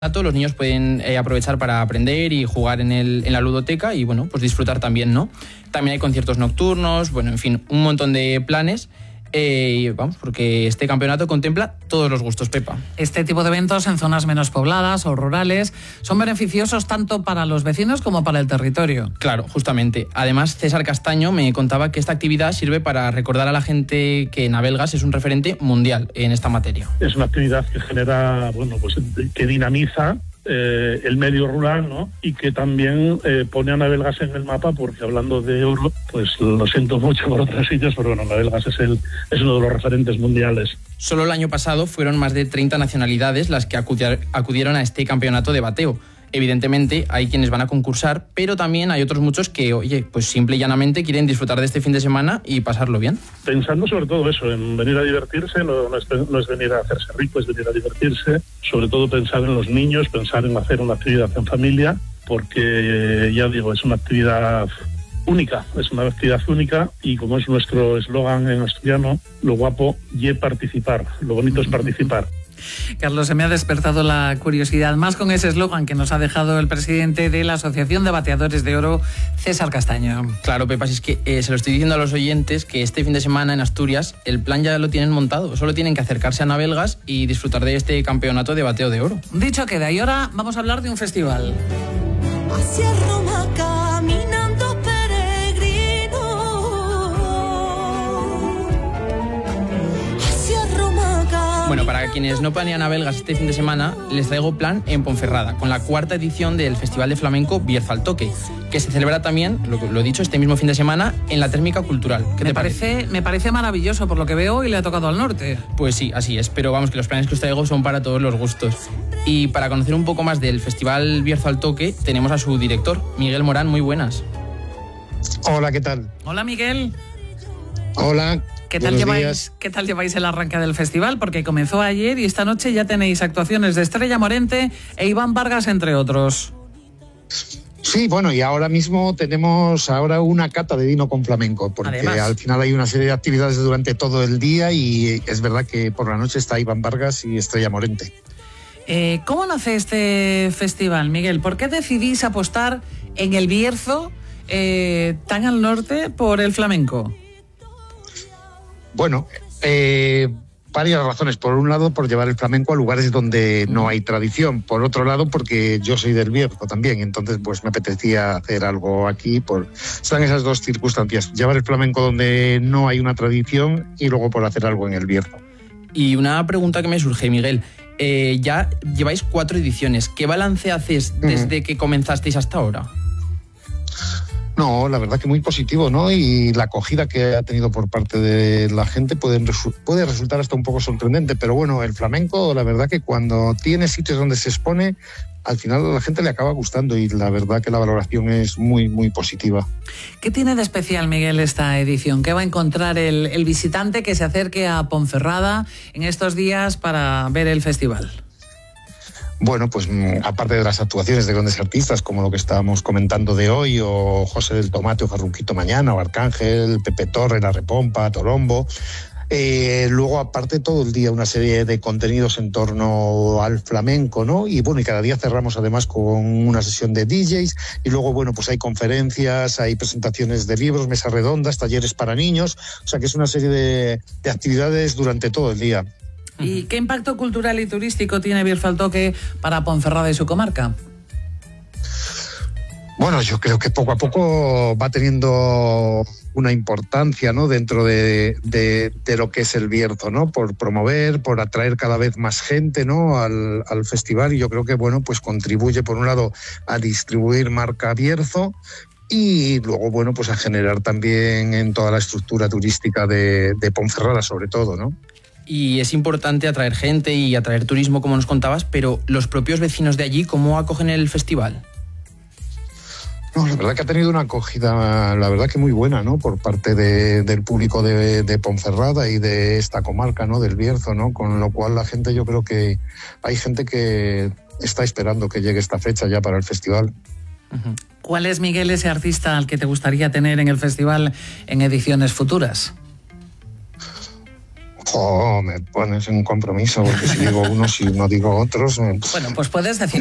Los niños pueden aprovechar para aprender y jugar en la ludoteca y, bueno, pues disfrutar también, ¿no? También hay conciertos nocturnos, bueno, en fin, un montón de planes. Vamos, porque este campeonato contempla todos los gustos, Pepa. Este tipo de eventos en zonas menos pobladas o rurales son beneficiosos tanto para los vecinos como para el territorio. Claro, justamente. Además, César Castaño me contaba que esta actividad sirve para recordar a la gente que Navelgas es un referente mundial en esta materia. Es una actividad que genera, bueno, pues que dinamiza el medio rural, ¿no? Y que también pone a Navelgas en el mapa, porque hablando de oro, pues lo siento mucho por otros sitios, pero bueno, Navelgas es uno de los referentes mundiales. Solo el año pasado fueron más de 30 nacionalidades las que acudieron a este campeonato de bateo. Evidentemente hay quienes van a concursar, pero también hay otros muchos que, oye, pues simple y llanamente quieren disfrutar de este fin de semana y pasarlo bien. Pensando sobre todo eso, en venir a divertirse, no es venir a hacerse rico, es venir a divertirse, sobre todo pensar en los niños, pensar en hacer una actividad en familia, porque ya digo, es una actividad única, y como es nuestro eslogan en asturiano, lo guapo y participar, lo bonito es participar. Carlos, se me ha despertado la curiosidad, más con ese eslogan que nos ha dejado el presidente de la Asociación de Bateadores de Oro, César Castaño. Claro, Pepa, si es que se lo estoy diciendo a los oyentes que este fin de semana en Asturias el plan ya lo tienen montado, solo tienen que acercarse a Navelgas y disfrutar de este campeonato de bateo de oro. Dicho queda, y ahora vamos a hablar de un festival. Hacia Roma caminando peregrino. Hacia Roma caminando. Bueno, para quienes no planean Navelgas este fin de semana, les traigo plan en Ponferrada, con la 4ª edición del Festival de Flamenco Bierzo al Toque, que se celebra también, lo he dicho, este mismo fin de semana en la Térmica Cultural. ¿Qué te parece? Me parece maravilloso por lo que veo y le ha tocado al norte. Pues sí, así es, pero vamos, que los planes que os traigo son para todos los gustos. Y para conocer un poco más del Festival Bierzo al Toque, tenemos a su director, Miguel Morán. Muy buenas. Hola, ¿qué tal? Hola, Miguel. Hola. ¿Qué tal lleváis el arranque del festival? Porque comenzó ayer y esta noche ya tenéis actuaciones de Estrella Morente e Iván Vargas, entre otros. Sí, bueno, y ahora mismo tenemos una cata de vino con flamenco, porque además, al final hay una serie de actividades durante todo el día y es verdad que por la noche está Iván Vargas y Estrella Morente. ¿Cómo nace este festival, Miguel? ¿Por qué decidís apostar en el Bierzo, tan al norte, por el flamenco? Bueno, varias razones. Por un lado, por llevar el flamenco a lugares donde no hay tradición. Por otro lado, porque yo soy del Bierzo también. Entonces, pues me apetecía hacer algo aquí. Están esas dos circunstancias. Llevar el flamenco donde no hay una tradición y luego por hacer algo en el Bierzo. Y una pregunta que me surge, Miguel. Ya lleváis 4 ediciones. ¿Qué balance haces desde que comenzasteis hasta ahora? No, la verdad que muy positivo, ¿no? Y la acogida que ha tenido por parte de la gente puede resultar hasta un poco sorprendente, pero bueno, el flamenco, la verdad que cuando tiene sitios donde se expone, al final a la gente le acaba gustando y la verdad que la valoración es muy, muy positiva. ¿Qué tiene de especial, Miguel, esta edición? ¿Qué va a encontrar el visitante que se acerque a Ponferrada en estos días para ver el festival? Bueno, pues aparte de las actuaciones de grandes artistas como lo que estábamos comentando de hoy, o José del Tomate o Farruquito mañana, o Arcángel, Pepe Torre, La Repompa, Torombo, luego aparte todo el día una serie de contenidos en torno al flamenco, ¿no? Y bueno, y cada día cerramos además con una sesión de DJs y luego, bueno, pues hay conferencias, hay presentaciones de libros, mesas redondas, talleres para niños, o sea que es una serie de actividades durante todo el día. ¿Y qué impacto cultural y turístico tiene Bierzo al Toque para Ponferrada y su comarca? Bueno, yo creo que poco a poco va teniendo una importancia, ¿no? Dentro de lo que es el Bierzo, ¿no? Por promover, por atraer cada vez más gente, ¿no? al festival, y yo creo que, bueno, pues contribuye por un lado a distribuir marca Bierzo y luego, bueno, pues a generar también en toda la estructura turística de Ponferrada sobre todo, ¿no? Y es importante atraer gente y atraer turismo, como nos contabas, pero los propios vecinos de allí, ¿cómo acogen el festival? No, la verdad que ha tenido una acogida, la verdad que muy buena, ¿no? Por parte del público de Ponferrada y de esta comarca, ¿no? Del Bierzo, ¿no? Con lo cual la gente, yo creo que hay gente que está esperando que llegue esta fecha ya para el festival. ¿Cuál es, Miguel, ese artista al que te gustaría tener en el festival en ediciones futuras? Me pones en un compromiso, porque si digo unos y no digo otros... Bueno, pues puedes decir